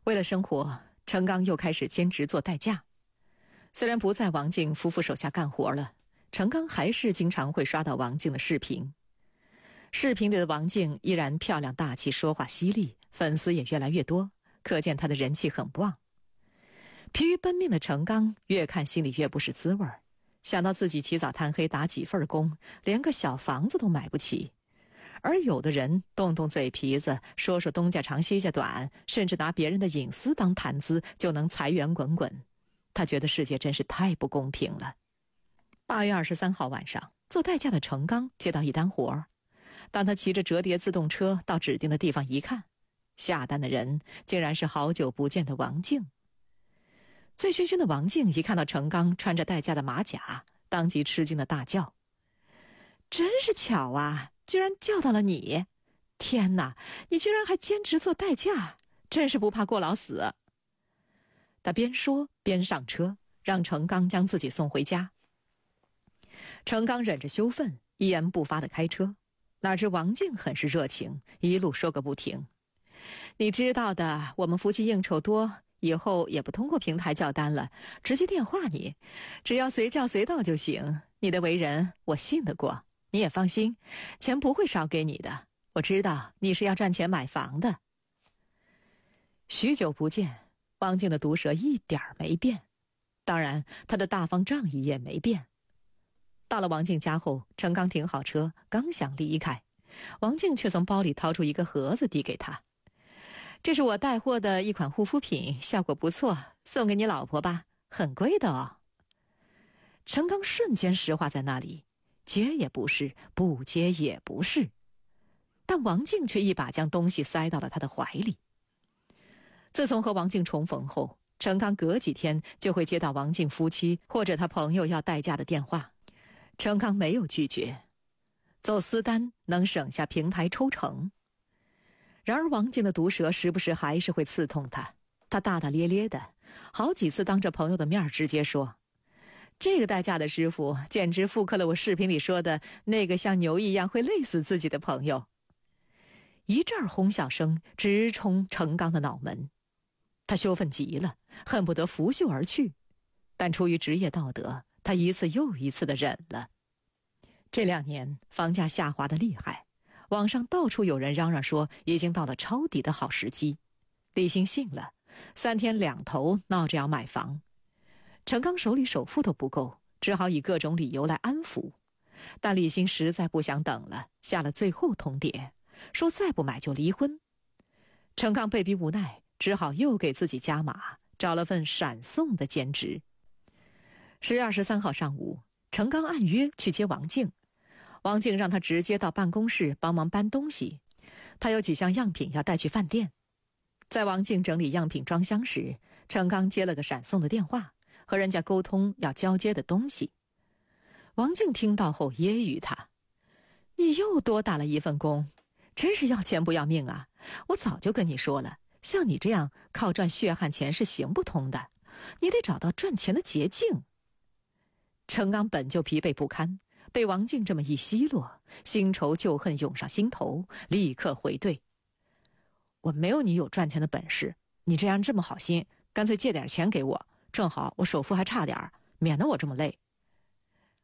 为了生活，程刚又开始兼职做代驾。虽然不在王静夫妇手下干活了，程刚还是经常会刷到王静的视频。视频里的王静依然漂亮大气，说话犀利，粉丝也越来越多，可见她的人气很旺。疲于奔命的程刚越看心里越不是滋味儿，想到自己起早贪黑打几份工，连个小房子都买不起，而有的人动动嘴皮子，说说东家长西家短，甚至拿别人的隐私当谈资，就能财源滚滚。他觉得世界真是太不公平了。8月23号晚上，做代驾的程刚接到一单活，当他骑着折叠自动车到指定的地方一看，下单的人竟然是好久不见的王静。醉醺醺的王静一看到程刚穿着代驾的马甲，当即吃惊的大叫：真是巧啊，居然叫到了你！天哪，你居然还兼职做代驾，真是不怕过劳死。他边说边上车，让程刚将自己送回家。程刚忍着羞愤，一言不发地开车，哪知王静很是热情，一路说个不停。你知道的，我们夫妻应酬多，以后也不通过平台叫单了，直接电话你，只要随叫随到就行。你的为人我信得过，你也放心，钱不会少给你的。我知道你是要赚钱买房的。许久不见，王静的毒舌一点儿没变，当然她的大方仗义也没变。到了王静家后，程刚停好车，刚想离开，王静却从包里掏出一个盒子递给他。这是我带货的一款护肤品，效果不错，送给你老婆吧，很贵的哦。程刚瞬间石化在那里，接也不是，不接也不是，但王静却一把将东西塞到了他的怀里。自从和王静重逢后，程刚隔几天就会接到王静夫妻或者他朋友要代驾的电话，程刚没有拒绝，走私单能省下平台抽成。然而王静的毒舌时不时还是会刺痛他，他大大咧咧的，好几次当着朋友的面直接说，这个代驾的师傅简直复刻了我视频里说的那个像牛一样会累死自己的朋友。一阵哄笑声直冲程刚的脑门，他羞愤极了，恨不得拂袖而去，但出于职业道德，他一次又一次地忍了。这2年房价下滑得厉害，网上到处有人嚷嚷说已经到了抄底的好时机。李欣信了，3天2头闹着要买房。程刚手里首付都不够，只好以各种理由来安抚。但李欣实在不想等了，下了最后通牒，说再不买就离婚。程刚被逼无奈，只好又给自己加码，找了份闪送的兼职。10月23号上午，程刚按约去接王静，王静让他直接到办公室帮忙搬东西，他有几项样品要带去饭店。在王静整理样品装箱时，程刚接了个闪送的电话，和人家沟通要交接的东西。王静听到后揶揄他，你又多打了一份工，真是要钱不要命啊！我早就跟你说了，像你这样靠赚血汗钱是行不通的，你得找到赚钱的捷径。程刚本就疲惫不堪，被王静这么一奚落，新仇旧恨涌上心头，立刻回怼，我没有你有赚钱的本事，你这样这么好心，干脆借点钱给我，正好我首付还差点，免得我这么累。